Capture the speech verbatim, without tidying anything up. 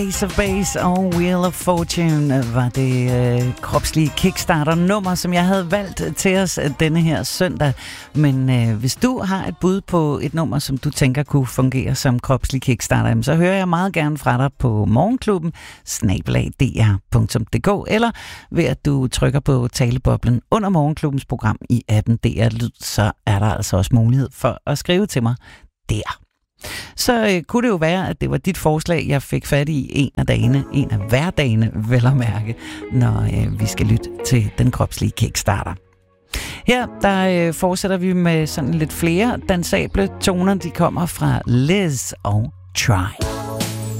Ace of Base og Wheel of Fortune var det øh, kropslige Kickstarter-nummer, som jeg havde valgt til os denne her søndag. Men øh, hvis du har et bud på et nummer, som du tænker kunne fungere som kropslig Kickstarter, så hører jeg meget gerne fra dig på morgenklubben snabel-a d r punktum d k eller ved at du trykker på taleboblen under morgenklubbens program i appen D R Lyd, så er der altså også mulighed for at skrive til mig der. Så øh, kunne det jo være, at det var dit forslag, jeg fik fat i en af dagene, en af hverdagene, vel at mærke, når øh, vi skal lytte til den kropslige Kickstarter. Her der øh, fortsætter vi med sådan lidt flere dansable toner. De kommer fra Liz og Try.